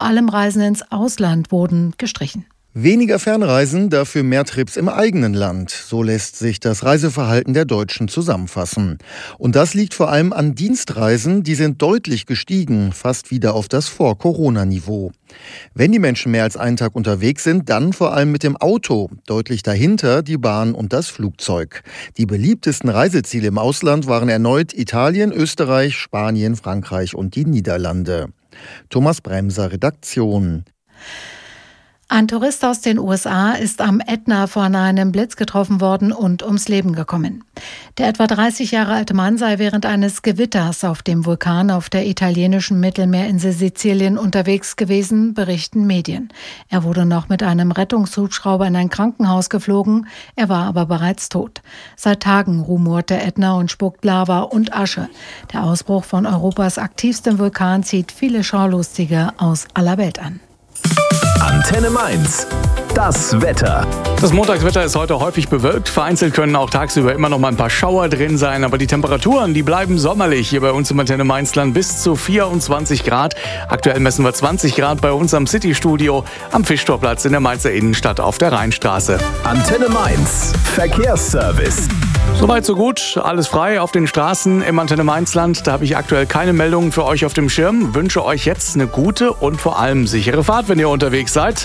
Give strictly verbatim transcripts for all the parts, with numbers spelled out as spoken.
allem Reisen ins Ausland wurden gestrichen. Weniger Fernreisen, dafür mehr Trips im eigenen Land. So lässt sich das Reiseverhalten der Deutschen zusammenfassen. Und das liegt vor allem an Dienstreisen, die sind deutlich gestiegen, fast wieder auf das Vor-Corona-Niveau. Wenn die Menschen mehr als einen Tag unterwegs sind, dann vor allem mit dem Auto. Deutlich dahinter die Bahn und das Flugzeug. Die beliebtesten Reiseziele im Ausland waren erneut Italien, Österreich, Spanien, Frankreich und die Niederlande. Thomas Bremser, Redaktion. Ein Tourist aus den U S A ist am Ätna von einem Blitz getroffen worden und ums Leben gekommen. Der etwa dreißig Jahre alte Mann sei während eines Gewitters auf dem Vulkan auf der italienischen Mittelmeerinsel Sizilien unterwegs gewesen, berichten Medien. Er wurde noch mit einem Rettungshubschrauber in ein Krankenhaus geflogen, er war aber bereits tot. Seit Tagen rumort der Ätna und spuckt Lava und Asche. Der Ausbruch von Europas aktivstem Vulkan zieht viele Schaulustige aus aller Welt an. Antenne Mainz. Das Wetter. Das Montagswetter ist heute häufig bewölkt. Vereinzelt können auch tagsüber immer noch mal ein paar Schauer drin sein. Aber die Temperaturen, die bleiben sommerlich hier bei uns im Antenne Mainzland bis zu vierundzwanzig Grad. Aktuell messen wir zwanzig Grad bei uns am City-Studio am Fischtorplatz in der Mainzer Innenstadt auf der Rheinstraße. Antenne Mainz. Verkehrsservice. Soweit so gut. Alles frei auf den Straßen im Antenne Mainzland. Da habe ich aktuell keine Meldungen für euch auf dem Schirm. Wünsche euch jetzt eine gute und vor allem sichere Fahrt, wenn ihr unterwegs seid.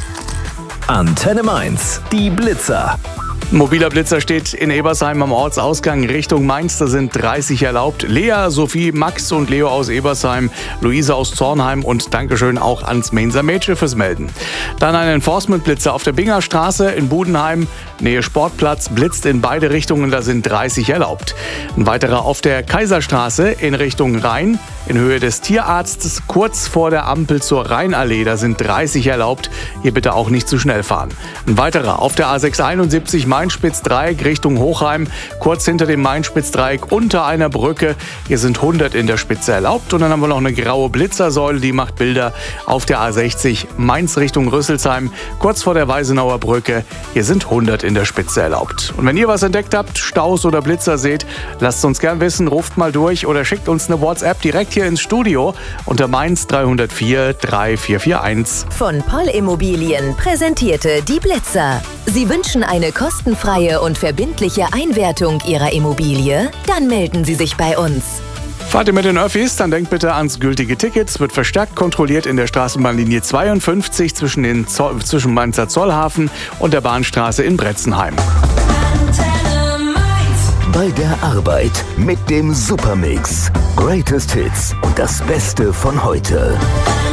Antenne Mainz, die Blitzer. Ein mobiler Blitzer steht in Ebersheim am Ortsausgang Richtung Mainz. Da sind dreißig erlaubt. Lea, Sophie, Max und Leo aus Ebersheim, Luise aus Zornheim und Dankeschön auch ans Mainzer Mädchen fürs Melden. Dann ein Enforcement-Blitzer auf der Bingerstraße in Budenheim, Nähe Sportplatz, blitzt in beide Richtungen, da sind dreißig erlaubt. Ein weiterer auf der Kaiserstraße in Richtung Rhein, in Höhe des Tierarztes, kurz vor der Ampel zur Rheinallee, da sind dreißig erlaubt. Hier bitte auch nicht zu schnell fahren. Ein weiterer auf der A sechshunderteinundsiebzig Main-Spitz-Dreieck Richtung Hochheim, kurz hinter dem Main-Spitz-Dreieck unter einer Brücke. Hier sind hundert in der Spitze erlaubt. Und dann haben wir noch eine graue Blitzersäule, die macht Bilder auf der A sechzig Mainz Richtung Rüsselsheim, kurz vor der Weisenauer Brücke. Hier sind hundert in der Spitze erlaubt. Und wenn ihr was entdeckt habt, Staus oder Blitzer seht, lasst uns gern wissen, ruft mal durch oder schickt uns eine WhatsApp direkt hier ins Studio unter Mainz drei null vier drei vier vier eins. Von Poll Immobilien präsentierte die Blitzer. Sie wünschen eine kostenfreie und verbindliche Einwertung Ihrer Immobilie? Dann melden Sie sich bei uns. Fahrt ihr mit den Öffis, dann denkt bitte ans gültige Ticket. Es wird verstärkt kontrolliert in der Straßenbahnlinie zweiundfünfzig zwischen, den Zoll, zwischen Mainzer Zollhafen und der Bahnstraße in Bretzenheim. Bei der Arbeit mit dem Supermix. Greatest Hits und das Beste von heute.